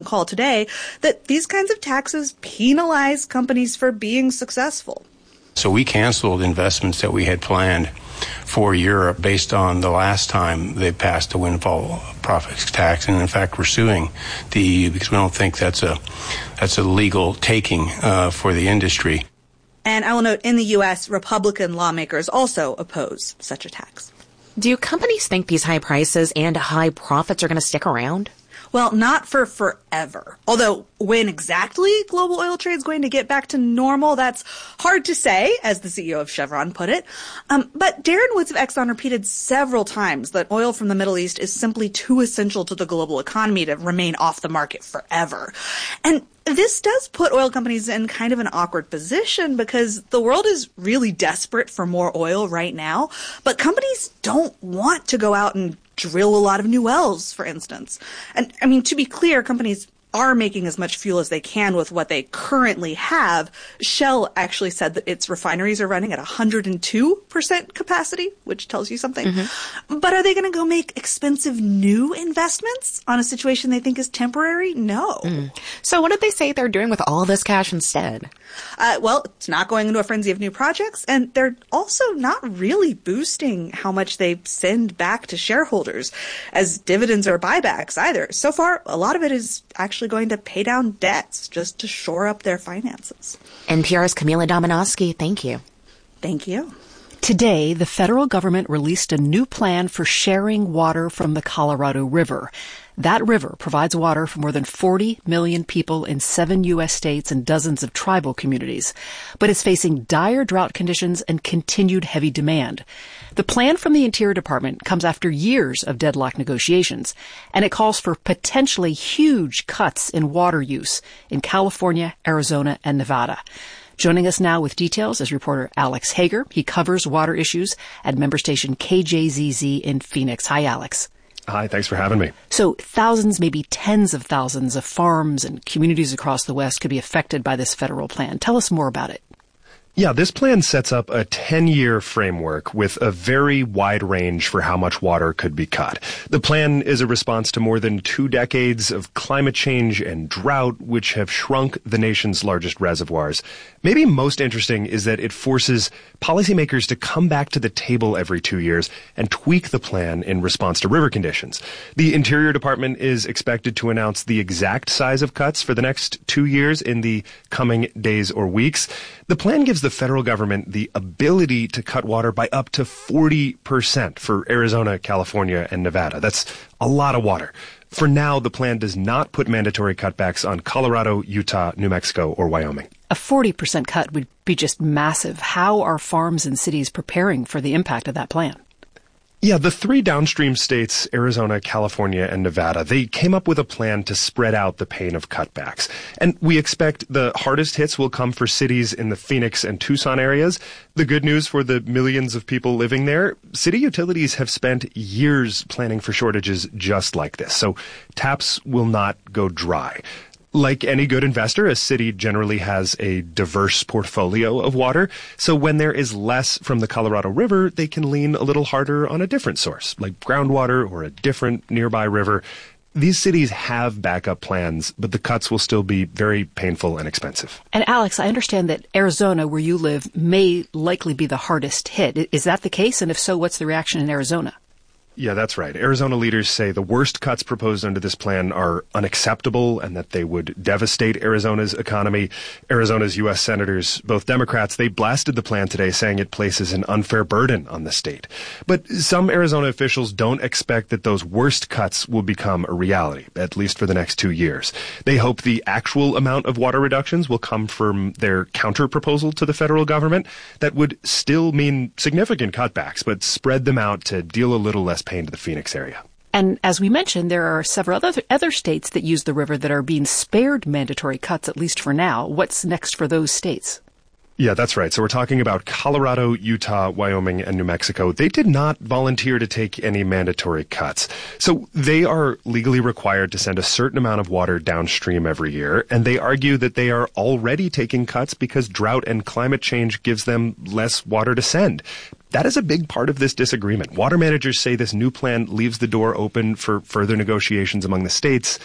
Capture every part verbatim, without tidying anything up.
call today that these kinds of taxes penalize companies for being successful. So we canceled investments that we had planned for Europe based on the last time they passed a windfall profits tax, and in fact we're suing the E U because we don't think that's a that's a legal taking uh, for the industry. And I will note, in the U S, Republican lawmakers also oppose such a tax. Do companies think these high prices and high profits are going to stick around? Well, not for forever. Although when exactly global oil trade is going to get back to normal, that's hard to say, as the C E O of Chevron put it. Um, but Darren Woods of Exxon repeated several times that oil from the Middle East is simply too essential to the global economy to remain off the market forever. And this does put oil companies in kind of an awkward position because the world is really desperate for more oil right now, but companies don't want to go out and drill a lot of new wells, for instance. And I mean, to be clear, companies are making as much fuel as they can with what they currently have. Shell actually said that its refineries are running at one hundred two percent capacity, which tells you something. Mm-hmm. But are they going to go make expensive new investments on a situation they think is temporary? No. Mm. So what did they say they're doing with all this cash instead? Uh, well, it's not going into a frenzy of new projects, and they're also not really boosting how much they send back to shareholders as dividends or buybacks either. So far, a lot of it is actually going to pay down debts just to shore up their finances. N P R's Camila Dominowski, thank you. Thank you. Today, the federal government released a new plan for sharing water from the Colorado River. That river provides water for more than forty million people in seven U S states and dozens of tribal communities, but is facing dire drought conditions and continued heavy demand. The plan from the Interior Department comes after years of deadlock negotiations, and it calls for potentially huge cuts in water use in California, Arizona, and Nevada. Joining us now with details is reporter Alex Hager. He covers water issues at member station K J Z Z in Phoenix. Hi, Alex. Hi, thanks for having me. So thousands, maybe tens of thousands of farms and communities across the West could be affected by this federal plan. Tell us more about it. Yeah, this plan sets up a ten-year framework with a very wide range for how much water could be cut. The plan is a response to more than two decades of climate change and drought, which have shrunk the nation's largest reservoirs. Maybe most interesting is that it forces policymakers to come back to the table every two years and tweak the plan in response to river conditions. The Interior Department is expected to announce the exact size of cuts for the next two years in the coming days or weeks. The plan gives the federal government the ability to cut water by up to forty percent for Arizona, California, and Nevada. That's a lot of water. For now, the plan does not put mandatory cutbacks on Colorado, Utah, New Mexico, or Wyoming. A forty percent cut would be just massive. How are farms and cities preparing for the impact of that plan? Yeah, the three downstream states, Arizona, California, and Nevada, they came up with a plan to spread out the pain of cutbacks. And we expect the hardest hits will come for cities in the Phoenix and Tucson areas. The good news for the millions of people living there, city utilities have spent years planning for shortages just like this. So taps will not go dry. Like any good investor, a city generally has a diverse portfolio of water. So when there is less from the Colorado River, they can lean a little harder on a different source, like groundwater or a different nearby river. These cities have backup plans, but the cuts will still be very painful and expensive. And Alex, I understand that Arizona, where you live, may likely be the hardest hit. Is that the case? And if so, what's the reaction in Arizona? Yeah, that's right. Arizona leaders say the worst cuts proposed under this plan are unacceptable and that they would devastate Arizona's economy. Arizona's U S senators, both Democrats, they blasted the plan today, saying it places an unfair burden on the state. But some Arizona officials don't expect that those worst cuts will become a reality, at least for the next two years. They hope the actual amount of water reductions will come from their counter-proposal to the federal government that would still mean significant cutbacks, but spread them out to deal a little less pain to the Phoenix area. And as we mentioned, there are several other other states that use the river that are being spared mandatory cuts, at least for now. What's next for those states? Yeah, that's right. So we're talking about Colorado, Utah, Wyoming, and New Mexico. They did not volunteer to take any mandatory cuts. So they are legally required to send a certain amount of water downstream every year, and they argue that they are already taking cuts because drought and climate change gives them less water to send. That is a big part of this disagreement. Water managers say this new plan leaves the door open for further negotiations among the states,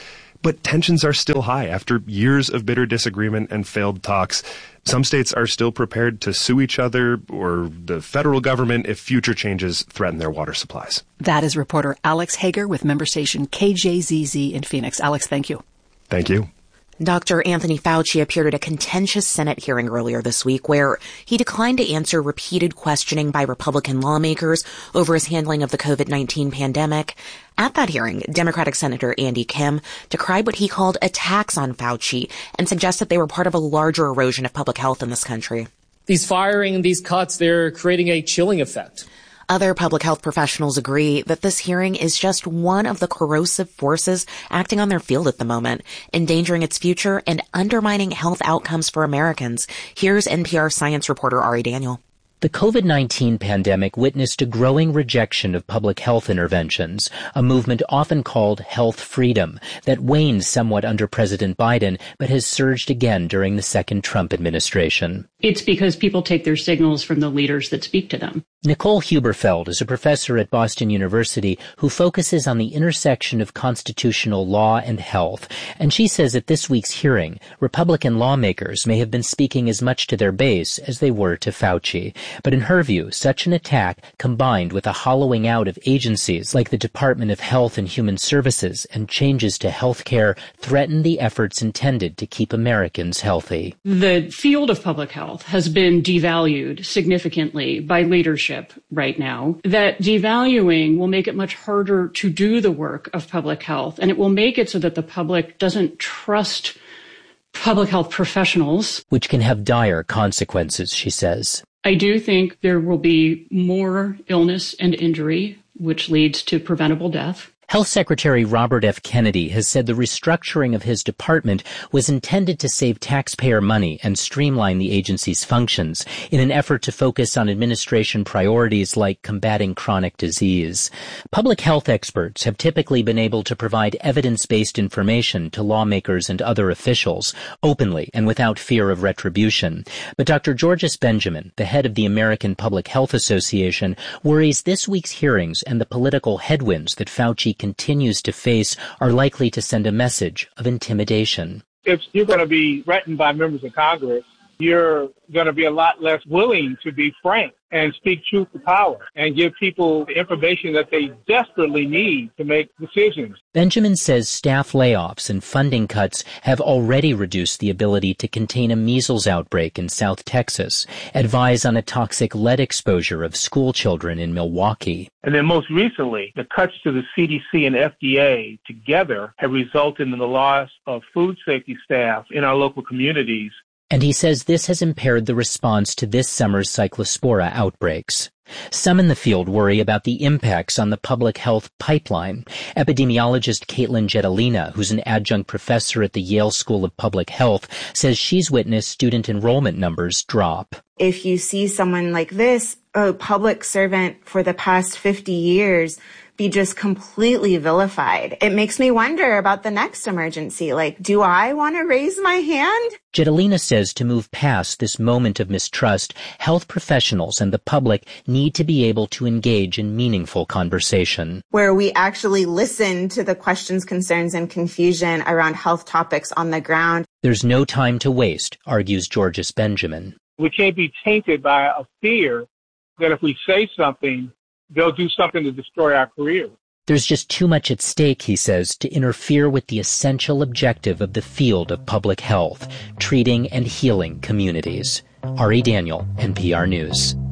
But tensions are still high after years of bitter disagreement and failed talks. Some states are still prepared to sue each other or the federal government if future changes threaten their water supplies. That is reporter Alex Hager with member station K J Z Z in Phoenix. Alex, thank you. Thank you. Doctor Anthony Fauci appeared at a contentious Senate hearing earlier this week where he declined to answer repeated questioning by Republican lawmakers over his handling of the covid nineteen pandemic. At that hearing, Democratic Senator Andy Kim decried what he called attacks on Fauci and suggested they were part of a larger erosion of public health in this country. These firing and these cuts, they're creating a chilling effect. Other public health professionals agree that this hearing is just one of the corrosive forces acting on their field at the moment, endangering its future and undermining health outcomes for Americans. Here's N P R science reporter Ari Daniel. The covid nineteen pandemic witnessed a growing rejection of public health interventions, a movement often called health freedom that waned somewhat under President Biden but has surged again during the second Trump administration. It's because people take their signals from the leaders that speak to them. Nicole Huberfeld is a professor at Boston University who focuses on the intersection of constitutional law and health, and she says at this week's hearing, Republican lawmakers may have been speaking as much to their base as they were to Fauci. But in her view, such an attack, combined with a hollowing out of agencies like the Department of Health and Human Services and changes to health care, threaten the efforts intended to keep Americans healthy. The field of public health has been devalued significantly by leadership right now. That devaluing will make it much harder to do the work of public health, and it will make it so that the public doesn't trust public health professionals. Which can have dire consequences, she says. I do think there will be more illness and injury, which leads to preventable death. Health Secretary Robert F. Kennedy has said the restructuring of his department was intended to save taxpayer money and streamline the agency's functions in an effort to focus on administration priorities like combating chronic disease. Public health experts have typically been able to provide evidence-based information to lawmakers and other officials openly and without fear of retribution. But Doctor Georges Benjamin, the head of the American Public Health Association, worries this week's hearings and the political headwinds that Fauci continues to face are likely to send a message of intimidation. If you're going to be threatened by members of Congress, you're going to be a lot less willing to be frank and speak truth to power and give people the information that they desperately need to make decisions. Benjamin says staff layoffs and funding cuts have already reduced the ability to contain a measles outbreak in South Texas, advise on a toxic lead exposure of school children in Milwaukee. And then most recently, the cuts to the C D C and F D A together have resulted in the loss of food safety staff in our local communities. And he says this has impaired the response to this summer's cyclospora outbreaks. Some in the field worry about the impacts on the public health pipeline. Epidemiologist Caitlin Jetelina, who's an adjunct professor at the Yale School of Public Health, says she's witnessed student enrollment numbers drop. If you see someone like this, a public servant for the past fifty years, be just completely vilified. It makes me wonder about the next emergency. Like, do I want to raise my hand? Jetelina says to move past this moment of mistrust, health professionals and the public need to be able to engage in meaningful conversation. Where we actually listen to the questions, concerns, and confusion around health topics on the ground. There's no time to waste, argues Georges Benjamin. We can't be tainted by a fear that if we say something, they'll do something to destroy our career. There's just too much at stake, he says, to interfere with the essential objective of the field of public health, treating and healing communities. Ari Daniel, N P R News.